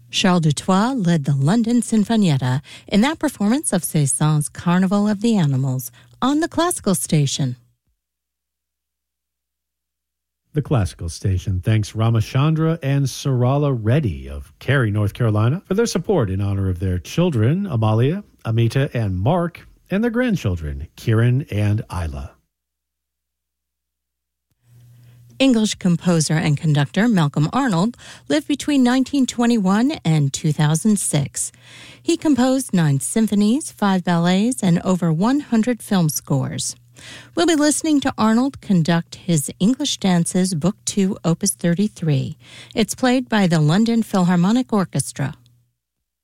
Charles Dutoit led the London Sinfonietta in that performance of Cézanne's Carnival of the Animals on the Classical Station. The Classical Station thanks Ramachandra and Sarala Reddy of Cary, North Carolina, for their support in honor of their children, Amalia, Amita, and Mark, and their grandchildren, Kieran and Isla. English composer and conductor Malcolm Arnold lived between 1921 and 2006. He composed 9 symphonies, 5 ballets, and over 100 film scores. We'll be listening to Arnold conduct his English Dances Book 2, Opus 33. It's played by the London Philharmonic Orchestra.